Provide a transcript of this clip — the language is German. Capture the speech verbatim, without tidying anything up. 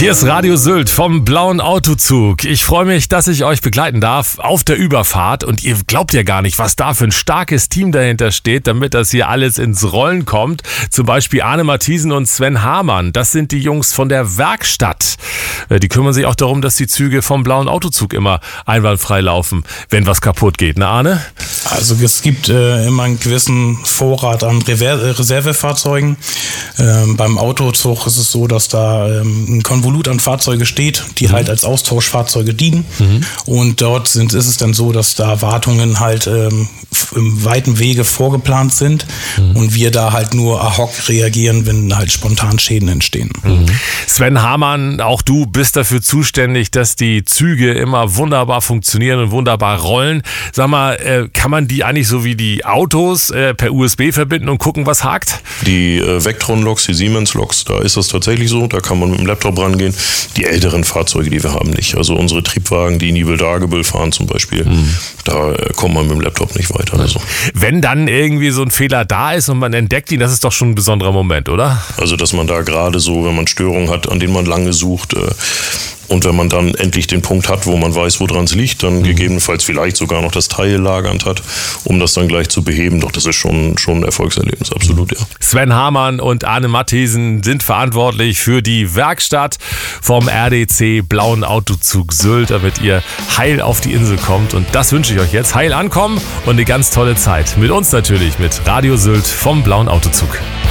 Hier ist Radio Sylt vom Blauen Autozug. Ich freue mich, dass ich euch begleiten darf auf der Überfahrt. Und ihr glaubt ja gar nicht, was da für ein starkes Team dahinter steht, damit das hier alles ins Rollen kommt. Zum Beispiel Arne Mathiesen und Sven Hamann. Das sind die Jungs von der Werkstatt. Die kümmern sich auch darum, dass die Züge vom Blauen Autozug immer einwandfrei laufen, wenn was kaputt geht. Ne, Arne? Also es gibt äh, immer einen gewissen Vorrat an Rever- Reservefahrzeugen. Ähm, beim Autozug ist es so, dass da ähm, ein Konvolut an Fahrzeuge steht, die mhm. halt als Austauschfahrzeuge dienen. Mhm. Und dort sind, ist es dann so, dass da Wartungen halt ähm, im weiten Wege vorgeplant sind mhm. und wir da halt nur ad hoc reagieren, wenn halt spontan Schäden entstehen. Mhm. Sven Hamann, auch du bist dafür zuständig, dass die Züge immer wunderbar funktionieren und wunderbar rollen. Sag mal, äh, kann man die eigentlich so wie die Autos äh, per U S B verbinden und gucken, was hakt? Die äh, Vectron-Loks, die Siemens-Loks, da ist das tatsächlich so, da kann man mit dem Laptop rangehen. Die älteren Fahrzeuge, die wir haben, nicht. Also unsere Triebwagen, die Nibel-Dagebüll fahren zum Beispiel, mhm. da äh, kommt man mit dem Laptop nicht weiter. Also. Wenn dann irgendwie so ein Fehler da ist und man entdeckt ihn, das ist doch schon ein besonderer Moment, oder? Also dass man da gerade so, wenn man Störungen hat, an denen man lange sucht, äh, und wenn man dann endlich den Punkt hat, wo man weiß, woran es liegt, dann mhm. gegebenenfalls vielleicht sogar noch das Teil lagernd hat, um das dann gleich zu beheben. Doch das ist schon, schon ein Erfolgserlebnis, absolut, ja. Sven Hamann und Arne Mathiesen sind verantwortlich für die Werkstatt vom R D C Blauen Autozug Sylt, damit ihr heil auf die Insel kommt. Und das wünsche ich euch jetzt. Heil ankommen und eine ganz tolle Zeit. Mit uns natürlich, mit Radio Sylt vom Blauen Autozug.